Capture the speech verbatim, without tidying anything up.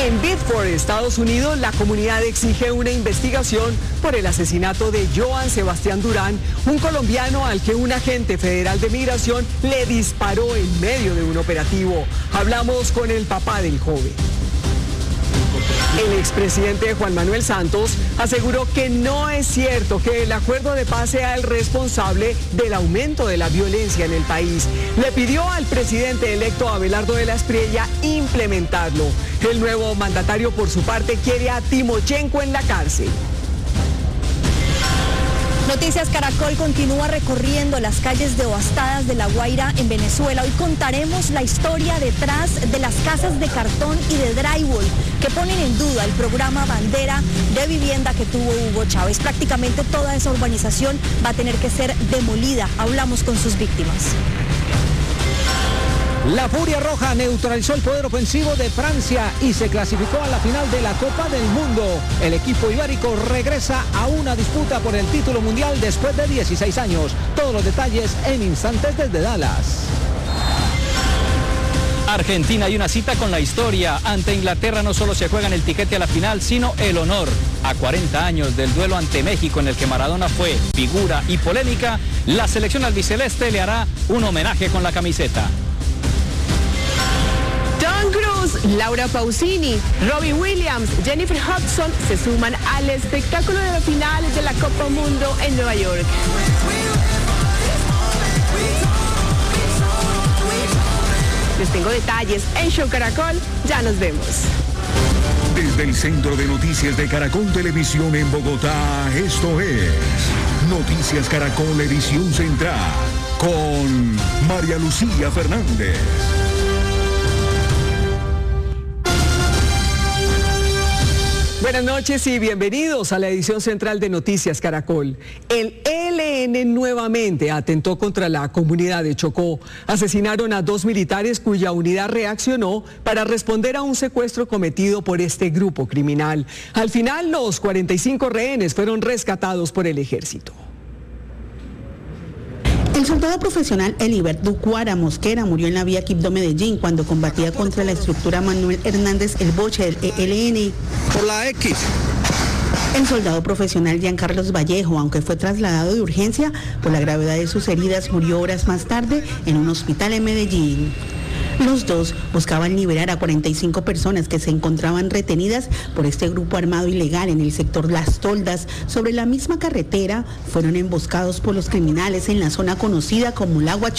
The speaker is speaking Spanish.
En Biddeford, Estados Unidos, la comunidad exige una investigación por el asesinato de Joan Sebastián Durán, un colombiano al que un agente federal de migración le disparó en medio de un operativo. Hablamos con el papá del joven. El expresidente Juan Manuel Santos aseguró que no es cierto que el acuerdo de paz sea el responsable del aumento de la violencia en el país. Le pidió al presidente electo Abelardo de la Espriella implementarlo. El nuevo mandatario, por su parte, quiere a Timochenko en la cárcel. Noticias Caracol continúa recorriendo las calles devastadas de La Guaira en Venezuela. Hoy contaremos la historia detrás de las casas de cartón y de drywall que ponen en duda el programa Bandera de vivienda que tuvo Hugo Chávez. Prácticamente toda esa urbanización va a tener que ser demolida. Hablamos con sus víctimas. La Furia Roja neutralizó el poder ofensivo de Francia y se clasificó a la final de la Copa del Mundo. El equipo ibérico regresa a una disputa por el título mundial después de dieciséis años. Todos los detalles en instantes desde Dallas. Argentina hay una cita con la historia. Ante Inglaterra no solo se juegan el tiquete a la final, sino el honor. A cuarenta años del duelo ante México en el que Maradona fue figura y polémica, la selección albiceleste le hará un homenaje con la camiseta. Tom Cruise, Laura Pausini, Robbie Williams, Jennifer Hudson se suman al espectáculo de la final de la Copa Mundo en Nueva York. Les tengo detalles en Show Caracol, ya nos vemos. Desde el Centro de Noticias de Caracol Televisión en Bogotá, esto es Noticias Caracol Edición Central con María Lucía Fernández. Buenas noches y bienvenidos a la edición central de Noticias Caracol. El E L N nuevamente atentó contra la comunidad de Chocó. Asesinaron a dos militares cuya unidad reaccionó para responder a un secuestro cometido por este grupo criminal. Al final, los cuarenta y cinco rehenes fueron rescatados por el ejército. El soldado profesional Elibert Ducuara Mosquera murió en la vía Quibdó-Medellín cuando combatía contra la estructura Manuel Hernández El Boche del E L N. Por la X. El soldado profesional Giancarlos Vallejo, aunque fue trasladado de urgencia por la gravedad de sus heridas, murió horas más tarde en un hospital en Medellín. Los dos buscaban liberar a cuarenta y cinco personas que se encontraban retenidas por este grupo armado ilegal en el sector Las Toldas. Sobre la misma carretera fueron emboscados por los criminales en la zona conocida como Lago